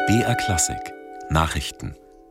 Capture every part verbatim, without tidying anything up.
B R Klassik Nachrichten.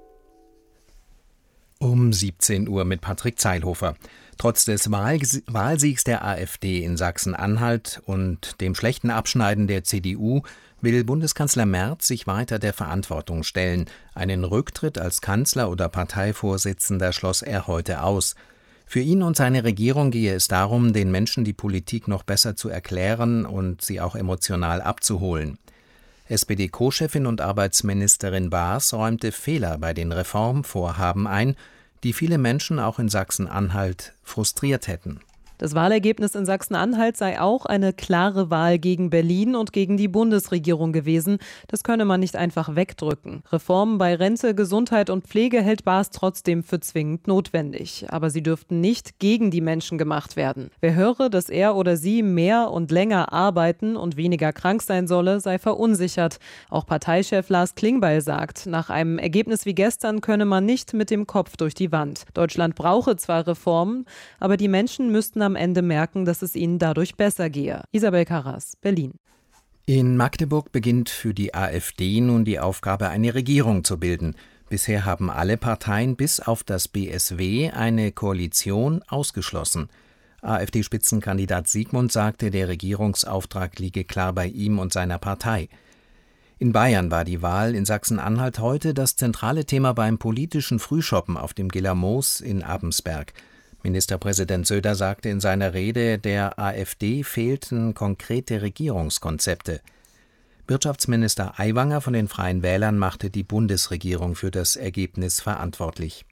Um siebzehn Uhr mit Patrick Zeilhofer. Trotz des Wahlsiegs der AfD in Sachsen-Anhalt und dem schlechten Abschneiden der C D U will Bundeskanzler Merz sich weiter der Verantwortung stellen. Einen Rücktritt als Kanzler oder Parteivorsitzender schloss er heute aus. Für ihn und seine Regierung gehe es darum, den Menschen die Politik noch besser zu erklären und sie auch emotional abzuholen. S P D-Co-Chefin und Arbeitsministerin Baas räumte Fehler bei den Reformvorhaben ein, die viele Menschen auch in Sachsen-Anhalt frustriert hätten. Das Wahlergebnis in Sachsen-Anhalt sei auch eine klare Wahl gegen Berlin und gegen die Bundesregierung gewesen. Das könne man nicht einfach wegdrücken. Reformen bei Rente, Gesundheit und Pflege hält Baas trotzdem für zwingend notwendig. Aber sie dürften nicht gegen die Menschen gemacht werden. Wer höre, dass er oder sie mehr und länger arbeiten und weniger krank sein solle, sei verunsichert. Auch Parteichef Lars Klingbeil sagt, nach einem Ergebnis wie gestern könne man nicht mit dem Kopf durch die Wand. Deutschland brauche zwar Reformen, aber die Menschen müssten am Ende merken, dass es ihnen dadurch besser gehe. Isabel Karras, Berlin. In Magdeburg beginnt für die AfD nun die Aufgabe, eine Regierung zu bilden. Bisher haben alle Parteien bis auf das B S W eine Koalition ausgeschlossen. AfD-Spitzenkandidat Siegmund sagte, der Regierungsauftrag liege klar bei ihm und seiner Partei. In Bayern war die Wahl in Sachsen-Anhalt heute das zentrale Thema beim politischen Frühschoppen auf dem Gillermoos in Abensberg. Ministerpräsident Söder sagte in seiner Rede, der AfD fehlten konkrete Regierungskonzepte. Wirtschaftsminister Aiwanger von den Freien Wählern machte die Bundesregierung für das Ergebnis verantwortlich.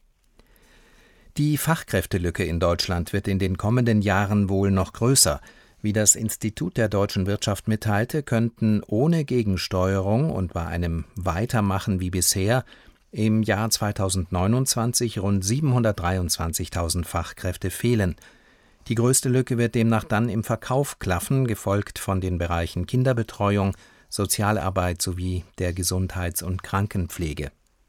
Die Fachkräftelücke in Deutschland wird in den kommenden Jahren wohl noch größer. Wie das Institut der deutschen Wirtschaft mitteilte, könnten ohne Gegensteuerung und bei einem Weitermachen wie bisher im Jahr zweitausendneunundzwanzig rund siebenhundertdreiundzwanzigtausend Fachkräfte fehlen. Die größte Lücke wird demnach dann im Verkauf klaffen, gefolgt von den Bereichen Kinderbetreuung, Sozialarbeit sowie der Gesundheits- und Krankenpflege.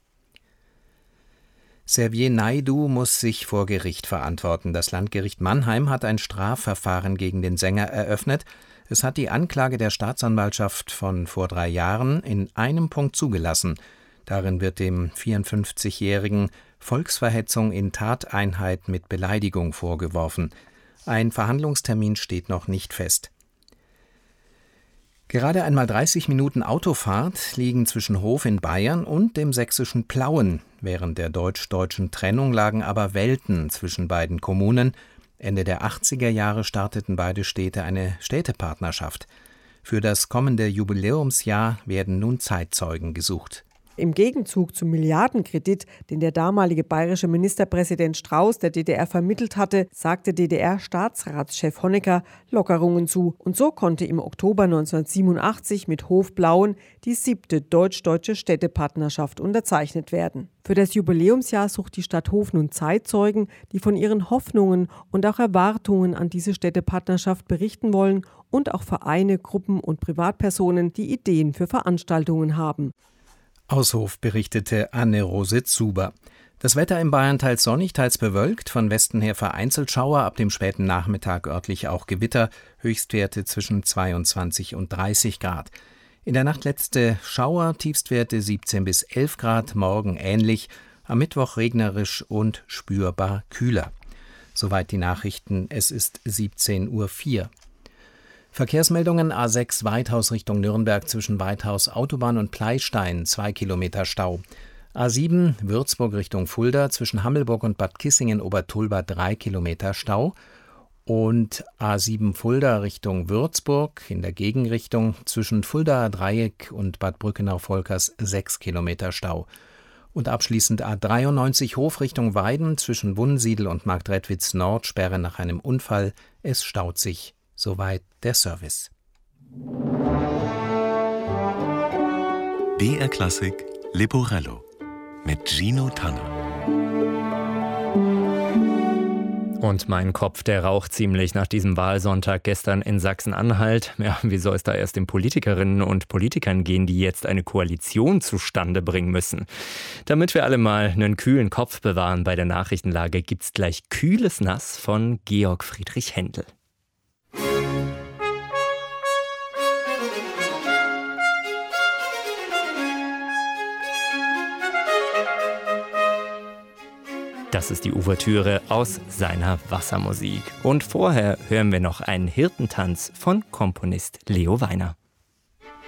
Xavier Naidoo muss sich vor Gericht verantworten. Das Landgericht Mannheim hat ein Strafverfahren gegen den Sänger eröffnet. Es hat die Anklage der Staatsanwaltschaft von vor drei Jahren in einem Punkt zugelassen. Darin wird dem vierundfünfzigjährigen Volksverhetzung in Tateinheit mit Beleidigung vorgeworfen. Ein Verhandlungstermin steht noch nicht fest. Gerade einmal dreißig Minuten Autofahrt liegen zwischen Hof in Bayern und dem sächsischen Plauen. Während der deutsch-deutschen Trennung lagen aber Welten zwischen beiden Kommunen. Ende der achtziger Jahre starteten beide Städte eine Städtepartnerschaft. Für das kommende Jubiläumsjahr werden nun Zeitzeugen gesucht. Im Gegenzug zum Milliardenkredit, den der damalige bayerische Ministerpräsident Strauß der D D R vermittelt hatte, sagte D D R-Staatsratschef Honecker Lockerungen zu. Und so konnte im Oktober neunzehnhundertsiebenundachtzig mit Hof Plauen die siebte deutsch-deutsche Städtepartnerschaft unterzeichnet werden. Für das Jubiläumsjahr sucht die Stadt Hof nun Zeitzeugen, die von ihren Hoffnungen und auch Erwartungen an diese Städtepartnerschaft berichten wollen und auch Vereine, Gruppen und Privatpersonen, die Ideen für Veranstaltungen haben. Aus Hof berichtete Anne-Rose Zuber. Das Wetter in Bayern teils sonnig, teils bewölkt, von Westen her vereinzelt Schauer, ab dem späten Nachmittag örtlich auch Gewitter, Höchstwerte zwischen zweiundzwanzig und dreißig Grad. In der Nacht letzte Schauer, Tiefstwerte siebzehn bis elf Grad, morgen ähnlich, am Mittwoch regnerisch und spürbar kühler. Soweit die Nachrichten, es ist siebzehn Uhr vier. Verkehrsmeldungen: A sechs Weithaus Richtung Nürnberg zwischen Weithaus Autobahn und Pleystein, zwei Kilometer Stau. A sieben Würzburg Richtung Fulda zwischen Hammelburg und Bad Kissingen-Obertulba, drei Kilometer Stau. Und A sieben Fulda Richtung Würzburg in der Gegenrichtung zwischen Fuldaer Dreieck und Bad Brückenau-Volkers, sechs Kilometer Stau. Und abschließend A dreiundneunzig Hof Richtung Weiden zwischen Wunsiedel und Marktredwitz Nord, Sperre nach einem Unfall. Es staut sich. Soweit der Service. B R Klassik Leporello mit Gino Tanner. Und mein Kopf, der raucht ziemlich nach diesem Wahlsonntag gestern in Sachsen-Anhalt. Ja, wie soll es da erst den Politikerinnen und Politikern gehen, die jetzt eine Koalition zustande bringen müssen? Damit wir alle mal einen kühlen Kopf bewahren bei der Nachrichtenlage, gibt's gleich Kühles Nass von Georg Friedrich Händel. Das ist die Ouvertüre aus seiner Wassermusik. Und vorher hören wir noch einen Hirtentanz von Komponist Leo Weiner.